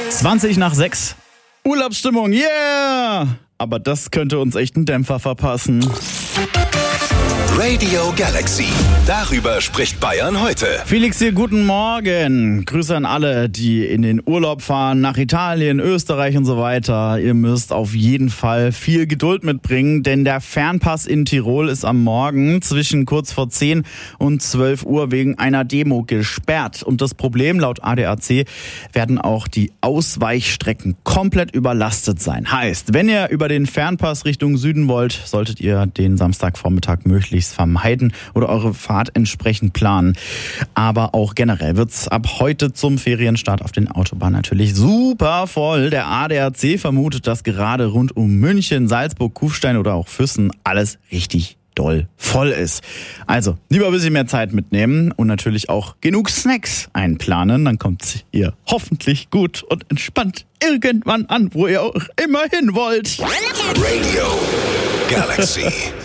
5:20. Urlaubsstimmung, yeah! Aber das könnte uns echt einen Dämpfer verpassen. Radio Galaxy. Darüber spricht Bayern heute. Felix hier, guten Morgen. Grüße an alle, die in den Urlaub fahren, nach Italien, Österreich und so weiter. Ihr müsst auf jeden Fall viel Geduld mitbringen, denn der Fernpass in Tirol ist am Morgen zwischen kurz vor 10 und 12 Uhr wegen einer Demo gesperrt. Und das Problem, laut ADAC, werden auch die Ausweichstrecken komplett überlastet sein. Heißt, wenn ihr über den Fernpass Richtung Süden wollt, solltet ihr den Samstagvormittag möglichst vermeiden oder eure Fahrt entsprechend planen. Aber auch generell wird's ab heute zum Ferienstart auf den Autobahnen natürlich super voll. Der ADAC vermutet, dass gerade rund um München, Salzburg, Kufstein oder auch Füssen alles richtig doll voll ist. Also, lieber ein bisschen mehr Zeit mitnehmen und natürlich auch genug Snacks einplanen. Dann kommt ihr hoffentlich gut und entspannt irgendwann an, wo ihr auch immer hin wollt. Radio Galaxy.